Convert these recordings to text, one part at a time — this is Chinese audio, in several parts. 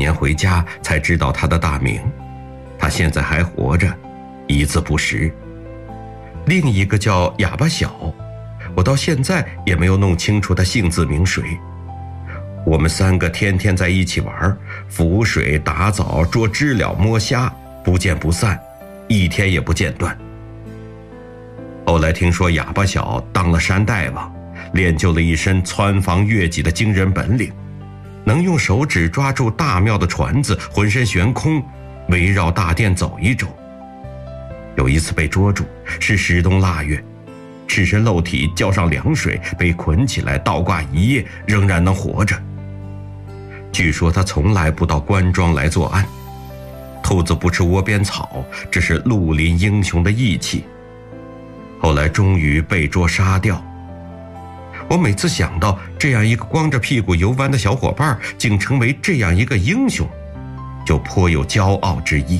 年回家才知道他的大名，他现在还活着，一字不识。另一个叫哑巴小，我到现在也没有弄清楚他姓字名谁。我们3个天天在一起玩，浮水、打枣、捉知了、摸虾，不见不散，一天也不间断。后来听说哑巴小当了山大王，练就了一身穿房越脊的惊人本领，能用手指抓住大庙的船子，浑身悬空，围绕大殿走一周。有一次被捉住，是10冬腊月，赤身露体，浇上凉水，被捆起来倒挂1夜，仍然能活着。据说他从来不到官庄来作案。兔子不吃窝边草，这是绿林英雄的义气。后来终于被捉杀掉。我每次想到这样一个光着屁股游玩的小伙伴竟成为这样一个英雄，就颇有骄傲之意。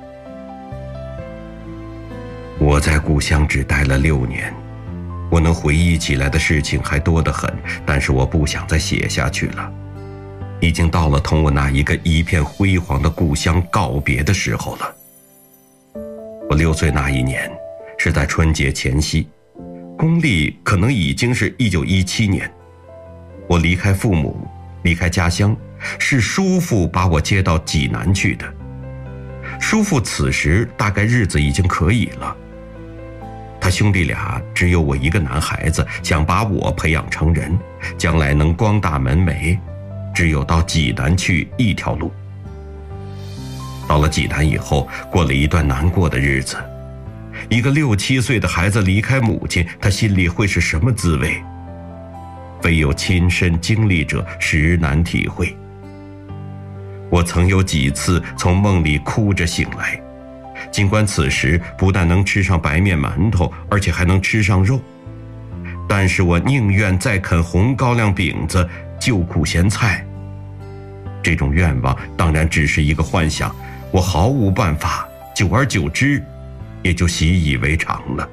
我在故乡只待了6年，我能回忆起来的事情还多得很，但是我不想再写下去了。已经到了同我那一个一片辉煌的故乡告别的时候了。我6岁那一年是在春节前夕，公历可能已经是1917年。我离开父母，离开家乡，是叔父把我接到济南去的。叔父此时大概日子已经可以了，他兄弟俩只有我一个男孩子，想把我培养成人，将来能光大门楣，只有到济南去一条路。到了济南以后，过了一段难过的日子。一个6、7岁的孩子离开母亲，他心里会是什么滋味？非有亲身经历者实难体会。我曾有几次从梦里哭着醒来，尽管此时不但能吃上白面馒头，而且还能吃上肉，但是我宁愿再啃红高粱饼子，就苦咸菜。这种愿望当然只是一个幻想，我毫无办法，久而久之也就习以为常了。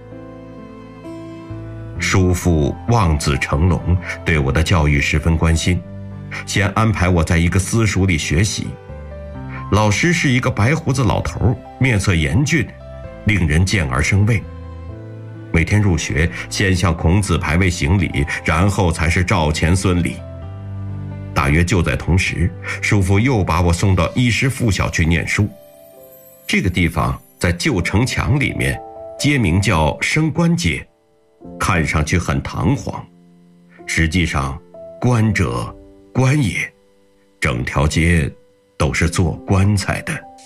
叔父望子成龙，对我的教育十分关心，先安排我在一个私塾里学习。老师是一个白胡子老头，面色严峻，令人见而生畏。每天入学，先向孔子牌位行礼，然后才是赵钱孙李。大约就在同时，叔父又把我送到衣食附小去念书。这个地方在旧城墙里面，街名叫升官街，看上去很堂皇，实际上官者官也，整条街都是做棺材的。